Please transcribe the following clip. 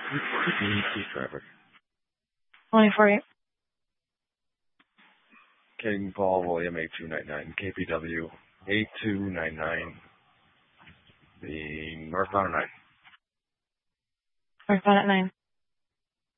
Key traffic. 148. King Paul William 8299. KPW 8299. The northbound at 9. Northbound at 9.